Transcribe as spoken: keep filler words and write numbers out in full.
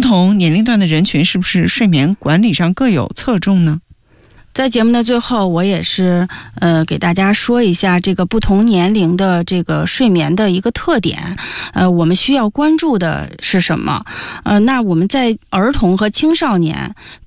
同年龄段的人群是不是睡眠管理上各有侧重呢？ 在节目的最后，我也是呃给大家说一下这个不同年龄的这个睡眠的一个特点，呃，我们需要关注的是什么？呃，那我们在儿童和青少年